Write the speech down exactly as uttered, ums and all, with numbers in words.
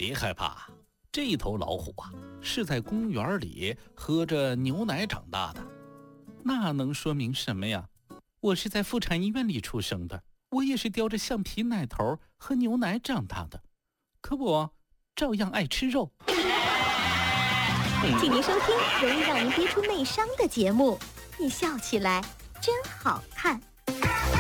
别害怕，这头老虎啊，是在公园里喝着牛奶长大的。那能说明什么呀？我是在妇产医院里出生的，我也是叼着橡皮奶头喝牛奶长大的，可我照样爱吃肉。 请您收听容易让您憋出内伤的节目，你笑起来真好看。